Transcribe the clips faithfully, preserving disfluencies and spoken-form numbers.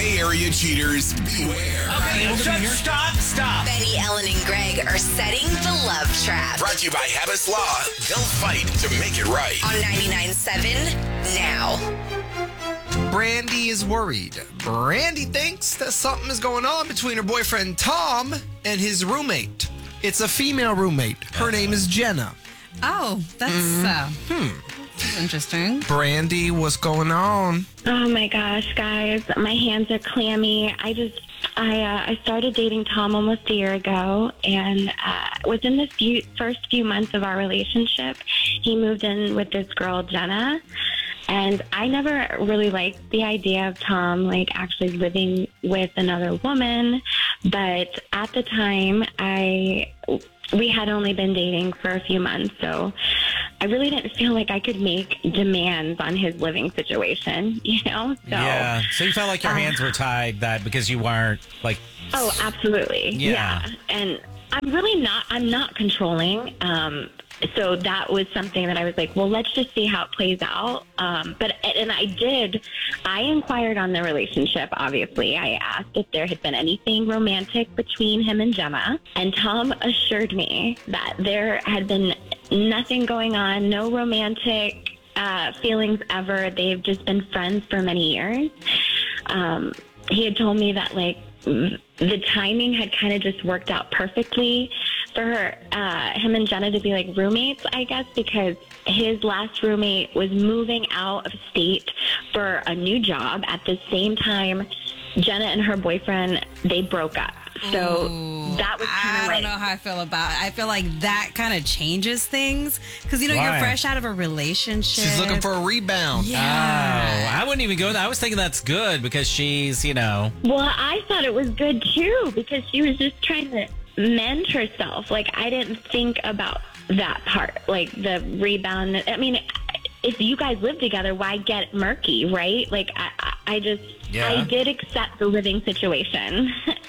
Bay Area cheaters, beware. Okay, just stop, stop. Benny, Ellen, and Greg are setting the love trap. Brought to you by Habits Law. They'll fight to make it right. On ninety-nine point seven now. Brandy is worried. Brandy thinks that something is going on between her boyfriend Tom and his roommate. It's a female roommate. Her name is Jenna. Oh, that's Mm-hmm. uh, hmm. That's interesting. Brandy, what's going on? Oh my gosh, guys, my hands are clammy. I just, I, uh, I started dating Tom almost a year ago, and uh, within the few, first few months of our relationship, he moved in with this girl, Jenna. And I never really liked the idea of Tom, like, actually living with another woman. But at the time, I we had only been dating for a few months, so I really didn't feel like I could make demands on his living situation, you know? So, Yeah. So you felt like your uh, hands were tied that because you weren't like. Oh, absolutely. Yeah. Yeah. And I'm really not, I'm not controlling. Um, so that was something that I was like, well, let's just see how it plays out. Um, but, and I did, I inquired on the relationship, obviously. I asked if there had been anything romantic between him and Gemma. And Tom assured me that there had been nothing going on, no romantic uh, feelings ever. They've just been friends for many years. Um, he had told me that, like, the timing had kind of just worked out perfectly for her, uh, him and Jenna to be like roommates, I guess, because his last roommate was moving out of state for a new job. At the same time, Jenna and her boyfriend, they broke up. So Ooh, that was kind I of don't like, know how I feel about it. I feel like that kind of changes things because, you know, Why? you're fresh out of a relationship. She's looking for a rebound. Oh, I wouldn't even go there. I was thinking that's good because she's, you know. well, I thought it was good too because she was just trying to mend herself. Like, I didn't think about that part, like the rebound. I mean, if you guys live together, why get murky, right? Like, I, I- I just, Yeah. I did accept the living situation.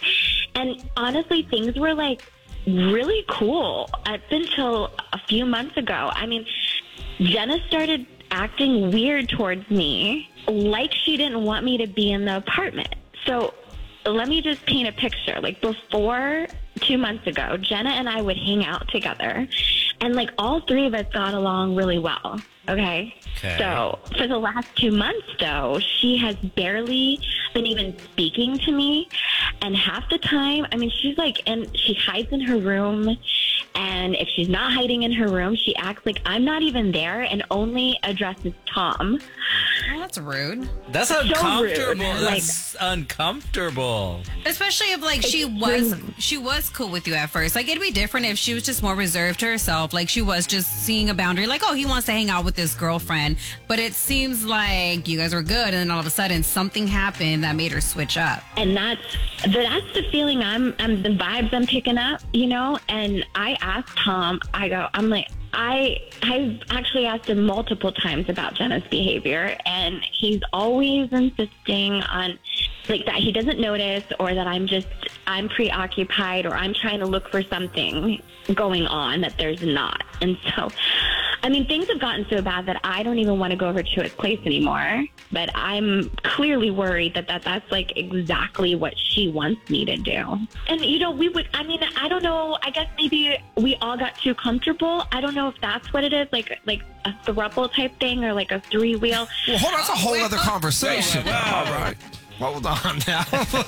And honestly, things were like really cool up until a few months ago. I mean, Jenna started acting weird towards me, like she didn't want me to be in the apartment. So let me just paint a picture. Like, before two months ago, Jenna and I would hang out together, and like all three of us got along really well. Okay. Okay. So for the last two months, though, she has barely been even speaking to me. And half the time, I mean, she's like, and she hides in her room. And if she's not hiding in her room, she acts like I'm not even there and only addresses Tom. Well, that's rude. That's So rude. uncomfortable. Like- That's uncomfortable. Especially if, like, she was she was cool with you at first. Like, it'd be different if she was just more reserved to herself. Like, she was just seeing a boundary. Like, oh, he wants to hang out with this girlfriend. But it seems like you guys were good, and then all of a sudden something happened that made her switch up. And that's that's the feeling I'm, I'm the vibes I'm picking up, you know. And I asked Tom, I go, I'm like, I I've actually asked him multiple times about Jenna's behavior, and he's always insisting on like that he doesn't notice, or that I'm just I'm preoccupied, or I'm trying to look for something going on that there's not. And so, I mean, things have gotten so bad that I don't even want to go over to his place anymore. But I'm clearly worried that, that that's like exactly what she wants me to do. And, you know, we would, I mean, I don't know. I guess maybe we all got too comfortable. I don't know if that's what it is, like like a throuple type thing, or like a three wheel. Well, hold on. That's a whole other conversation. Whoa, whoa, whoa. All right. Hold on now.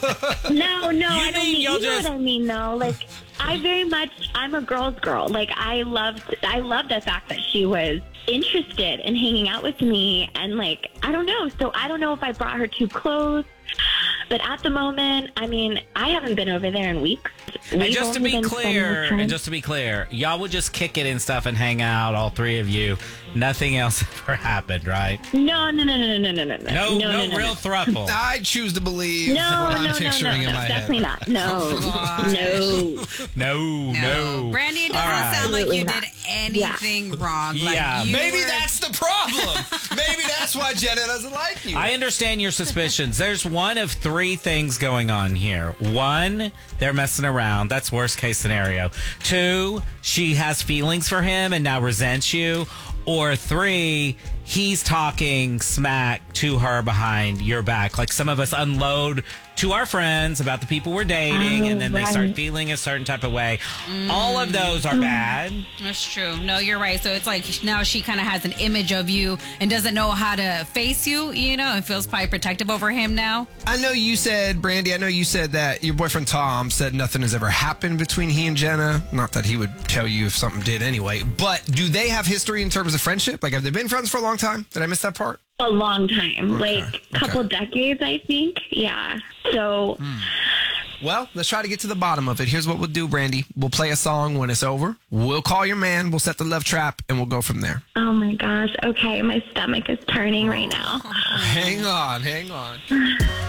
No, no, I don't mean mean, you'll you know just- what I mean, though. Like, I very much, I'm a girl's girl. Like, I loved, I love the fact that she was interested in hanging out with me, and like, I don't know. So I don't know if I brought her too close. But at the moment, I mean, I haven't been over there in weeks. And We've just to only be been spending clear, time- and just to be clear, y'all would just kick it and stuff and hang out, all three of you. Nothing else ever happened, right? no, no, no, no, no, no, no, no, No, no, no, real no. throuple. I choose to believe No, what no, I'm no, no, picturing no, in my definitely head. not. No, no. No, no. Brandy, it doesn't All right. sound like you Absolutely did not. anything wrong. Like, Yeah. you Maybe were- that's the problem. Maybe that's why Jenna doesn't like you. I understand your suspicions. There's one of three things going on here. One, they're messing around. That's worst case scenario. Two, she has feelings for him and now resents you. Or three, he's talking smack to her behind your back. Like some of us unload to our friends about the people we're dating, Oh, and then they right. start feeling a certain type of way. All of those are bad. That's true. No, you're right. So it's like now she kind of has an image of you and doesn't know how to face you, you know, and feels probably protective over him now. I know you said, Brandy, I know you said that your boyfriend Tom said nothing has ever happened between he and Jenna. Not that he would tell you if something did anyway. But do they have history in terms of friendship? Like, have they been friends for a long time? Did I miss that part? A long time, Okay, like a couple okay. decades, I think. Yeah. So, Well, let's try to get to the bottom of it. Here's what we'll do, Brandy. We'll play a song when it's over. We'll call your man. We'll set the love trap, and we'll go from there. oh my gosh. Okay, my stomach is turning right now. Hang on, hang on.